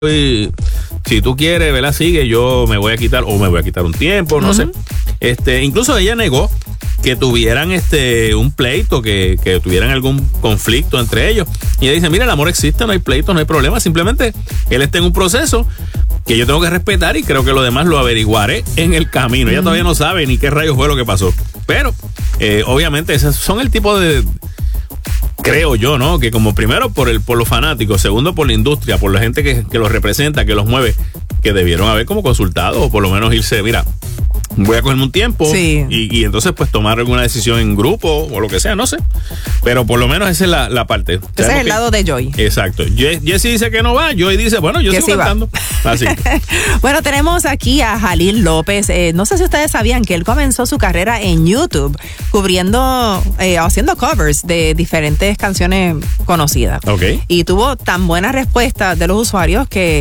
si tú quieres, ¿verdad? Sigue, yo me voy a quitar un tiempo, no sé. Incluso ella negó que tuvieran un pleito, que tuvieran algún conflicto entre ellos. Y ella dice, mira, el amor existe, no hay pleito, no hay problema, simplemente él está en un proceso que yo tengo que respetar y creo que lo demás lo averiguaré en el camino. Ella todavía no sabe ni qué rayos fue lo que pasó. Pero, obviamente, esos son el tipo de... Creo yo, ¿no? Que como primero por los fanáticos, segundo por la industria, por la gente que los representa, que los mueve, que debieron haber como consultado o por lo menos irse, mira, voy a cogerme un tiempo y entonces pues tomar alguna decisión en grupo o lo que sea, no sé. Pero por lo menos esa es la parte. Ese es el lado de Joy. Exacto. Jesse dice que no va, Joy dice, bueno, yo sigo cantando. Así. Bueno, tenemos aquí a Jalil López. No sé si ustedes sabían que él comenzó su carrera en YouTube haciendo covers de diferentes canciones conocidas. Okay. Y tuvo tan buena respuesta de los usuarios que